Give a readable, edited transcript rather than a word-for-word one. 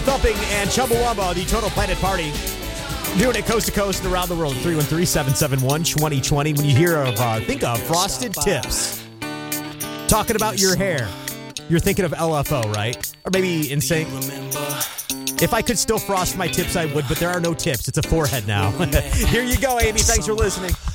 Thumping and Chumbawamba, the Total Planet Party. Doing it coast to coast and around the world. 313-771-2020. When you hear of, think of Frosted Tips. Talking about your hair. You're thinking of LFO, right? Or maybe Insane. If I could still frost my tips, I would, but there are no tips. It's a forehead now. Here you go, Amy. Thanks for listening.